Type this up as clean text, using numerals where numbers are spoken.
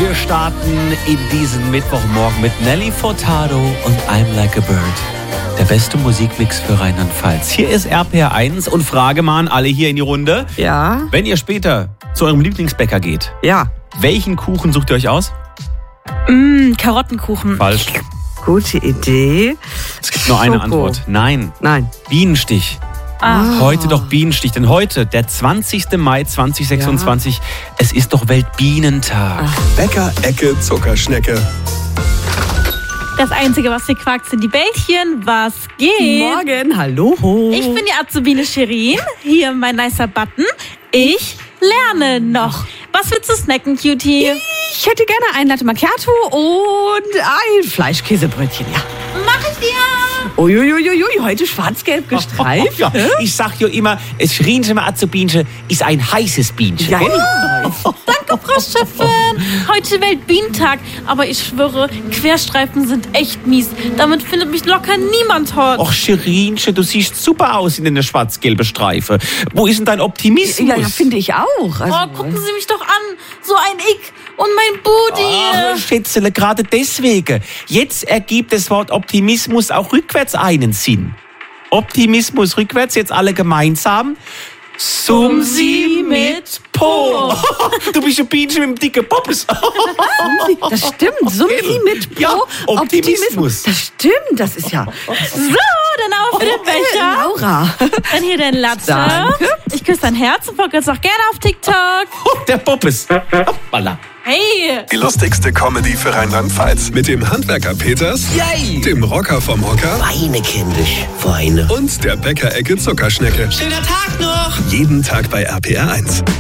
Wir starten in diesen Mittwochmorgen mit Nelly Furtado und I'm Like a Bird. Der beste Musikmix für Rheinland-Pfalz. Hier ist RPR 1 und Frage mal an alle hier in die Runde. Ja. Wenn ihr später zu eurem Lieblingsbäcker geht, Ja. welchen Kuchen sucht ihr euch aus? Karottenkuchen. Falsch. Gute Idee. Es gibt nur eine Schoko. Antwort. Nein. Nein. Bienenstich. Heute doch Bienenstich, denn heute, der 20. Mai 2026, es ist doch Weltbienentag. Bäcker, Ecke, Zuckerschnecke. Das Einzige, was hier quakt, sind die Bällchen. Was geht? Morgen, hallo. Ich bin die Azubine Shirin. Hier mein nicer Button. Ich lerne noch. Was willst du snacken, Cutie? Ich hätte gerne ein Latte Macchiato und ein Fleischkäsebrötchen, ja. Mach ich dir. Uiuiuiui, heute schwarz-gelb gestreift. Ja, ich sag ja immer, es Schrienchen Azubinchen ist ein heißes Bienchen. Ja, gell? Danke, Frau Chefin. Heute Weltbienentag. Aber ich schwöre, Querstreifen sind echt mies. Damit findet mich locker niemand hot. Och, Scherinchen, du siehst super aus in der schwarz-gelben Streife. Wo ist denn dein Optimismus? Ja, finde ich auch. Also, Oh, gucken Sie mich doch an. So ein Ick und mein Booty. Ach, Schätzele, gerade deswegen. Jetzt ergibt das Wort Optimismus auch rückwärts einen Sinn. Optimismus rückwärts, jetzt alle gemeinsam. Sumsi mit Po. Du bist ein Bienchen mit dem dicken Poppes. das stimmt. Sumsi mit Ja, Pro. Optimismus. Das stimmt, das ist ja. So, dann auch für den Becher. Laura. Dann hier dein Latte. Danke. Ich küsse dein Herz und folge jetzt auch gerne auf TikTok. Der Poppes. Hoppala. Hey. Die lustigste Comedy für Rheinland-Pfalz. Mit dem Handwerker Peters, Yay! dem Rocker vom Hocker Feine kindisch, feine. und der Bäcker-Ecke Zuckerschnecke. Schöner Tag noch! Jeden Tag bei RPR 1.